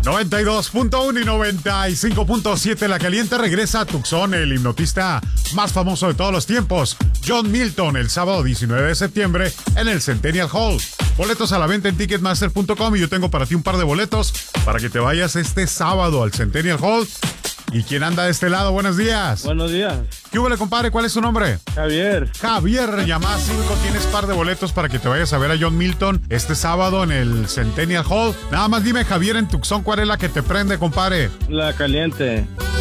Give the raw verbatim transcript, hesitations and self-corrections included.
noventa y dos punto uno y noventa y cinco punto siete La Caliente. Regresa a Tucson el hipnotista más famoso de todos los tiempos, John Milton, el sábado diecinueve de septiembre en el Centennial Hall. Boletos a la venta en ticketmaster punto com y yo tengo para ti un par de boletos para que te vayas este sábado al Centennial Hall. ¿Y quién anda de este lado? Buenos días. Buenos días. ¿Qué hubo, compadre? ¿Cuál es su nombre? Javier. Javier, llama a cinco. Tienes par de boletos para que te vayas a ver a John Milton este sábado en el Centennial Hall. Nada más dime, Javier, en Tucson, ¿cuál es la que te prende, compadre? La Caliente.